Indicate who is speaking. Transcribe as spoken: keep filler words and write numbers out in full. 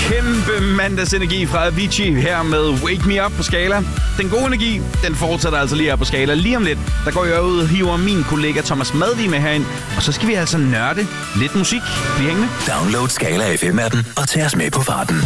Speaker 1: Kæmpe mandagsenergi fra Avicii her med Wake Me Up på Skala. Den gode energi, den fortsætter altså lige her på Skala. Lige om lidt, der går jeg ud og hiver min kollega Thomas Madvig med herind. Og så skal vi altså nørde lidt musik. Bliv hængende.
Speaker 2: Download Skala F M appen og tag os med på farten.